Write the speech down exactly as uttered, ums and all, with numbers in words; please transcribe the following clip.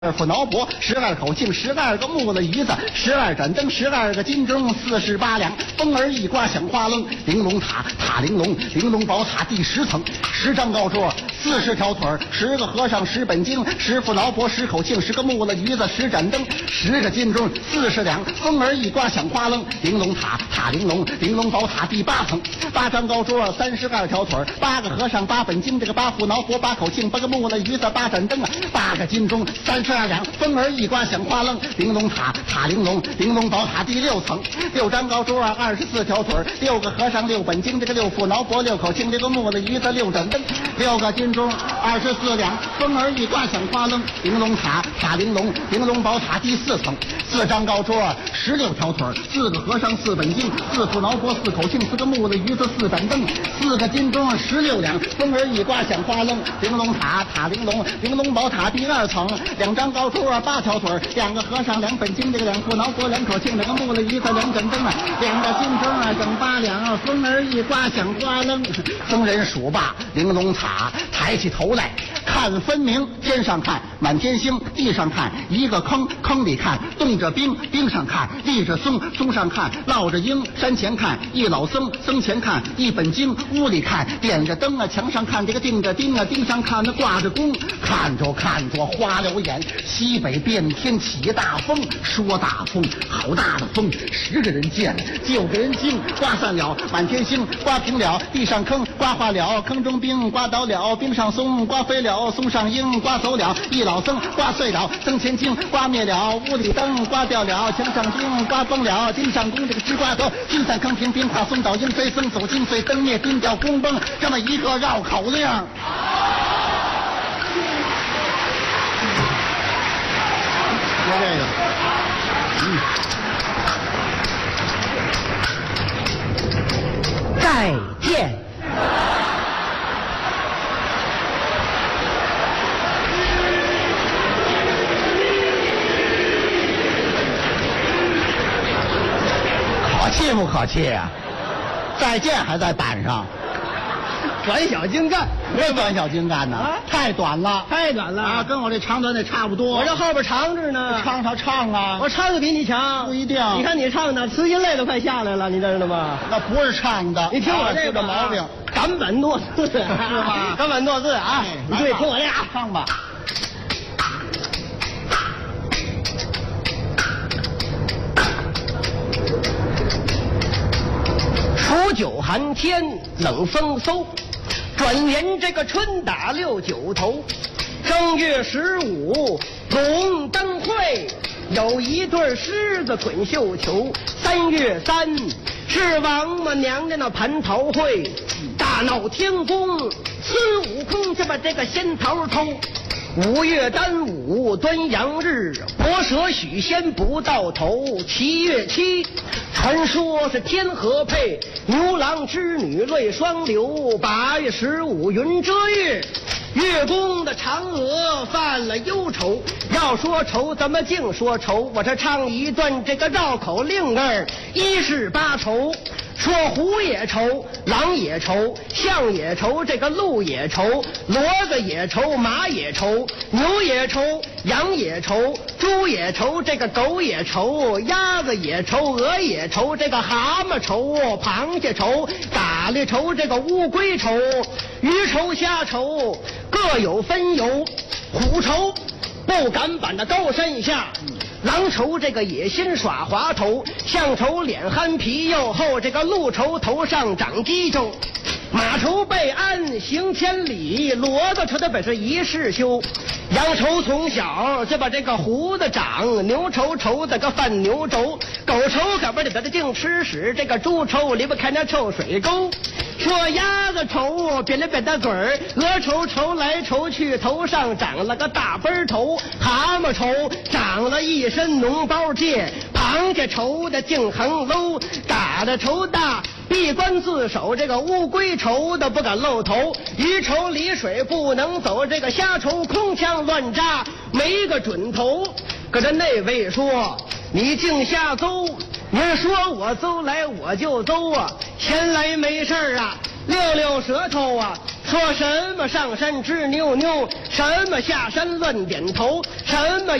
二副挠脖，十二口磬，十二个木了鱼子，十二盏灯，十二个金钟，四十八两。风儿一刮响哗楞，玲珑塔塔玲珑，玲珑宝塔第十层，十张高桌，四十条腿儿，十个和尚，十本经，十副挠脖，十口磬，十个木了鱼子，十盏灯，十个金钟，四十两。风儿一刮响哗楞，玲珑塔塔玲珑，玲珑宝塔第八层，八张高桌，三十二条腿儿，八个和尚，八本经，这个八副挠脖，八口磬，八个木了鱼子，八盏灯啊，八个金钟，三十二两。风儿一刮响哗楞，玲珑塔塔玲珑，玲珑宝塔第六层，六张高桌啊，二十四条腿儿，六个和尚，六本经，这个六副挠脖，六口磬，六个木了鱼子，六盏灯，六个金钟，二十四两。风儿一刮响哗楞，玲珑塔塔玲珑，玲珑宝塔第四层，四张高桌啊，十六条腿儿，四个和尚，四本经，四副挠脖，四口磬，四个木了鱼子，四盏灯，四个金钟，十六两。风儿一刮响哗楞，玲珑塔塔玲珑，玲珑宝塔第二层，两张高桌啊，八条腿儿，两个和尚，两本经，这个两副挠脖，两口磬，两个木了鱼子，两盏灯啊，两个金钟啊，整八两啊。风儿一刮响哗楞，僧人数罢，玲珑塔抬起头来，看分明，天上看满天星，地上看一个坑，坑里看冻着冰，冰上看立着松，松上看落着鹰，山前看一老僧，僧前看一本经，屋里看点着灯啊，墙上看这个钉着钉啊，钉上看那挂着弓，看着看着花了眼，西北变天起大风，说大风好大的风，十个人见了九个人惊，刮散了满天星，刮平了地上坑，刮化了坑中冰，刮倒了冰上松，刮飞了松上鹰，刮走了一老僧，刮碎了僧前经，刮灭了屋里灯，刮掉了墙上钉，刮崩了金上弓，这个直刮头金散坑平冰化松倒鹰飞僧走金碎灯灭钉掉弓崩，这么一个绕口令。说这个嗯再见。 可气不可气啊？再见还在板上， 短小精干， 没短小精干呢、啊，太短了， 太短了啊，跟我这长短得差不多。 我这后边长着呢， 唱唱唱啊！ 我唱的比你强， 不一定。 你看你唱的，词音类都快下来了，你知道吗？ 那不是唱的， 你听我这个毛病， 赶本诺字是吧？ 赶本诺字啊！你对，听我这啊， 唱吧。 数九寒天，冷风嗖，转眼这个春打六九头。正月十五龙灯会，有一对狮子滚绣球。三月三是王母娘娘的蟠桃会，大闹天宫，孙悟空就把这个仙桃偷。五月端午端阳日，博蛇许仙不到头。七月七传说是天河配，牛郎织女泪双流。八月十五云遮月，月宫的嫦娥犯了忧愁。要说愁怎么净说愁，我这唱一段这个绕口令儿，一是八愁。说虎也愁，狼也愁，象也愁，这个鹿也愁，骡子也愁，马也愁，牛也愁，羊也愁，猪也愁，这个狗也愁，鸭子也愁，鹅也愁，这个蛤蟆愁，螃蟹愁，蛤蜊愁，这个乌龟愁，鱼愁，虾愁，各有分由。虎愁不敢把那高山下，狼愁这个野心耍滑头，象愁脸憨皮又厚，这个鹿愁头上长犄角，马愁被安行千里，骡子愁的本是一世休。羊愁从小就把这个胡子长，牛愁愁的个犯牛轴，狗愁可不得把它净吃屎，这个猪愁离不开那臭水沟。说鸭子愁扁了扁的嘴儿，鹅愁愁来愁去，头上长了个大奔头。蛤蟆愁长了一身脓包疥，螃蟹愁的净横搂，打的愁大闭关自守，这个乌龟愁的不敢露头，鱼愁离水不能走，这个虾愁空枪乱扎没个准头。可这那位说你净瞎诌，你说我诌来我就诌啊，闲来没事啊溜溜舌头啊， 说什么上山吃牛牛，什么下山乱点头，什么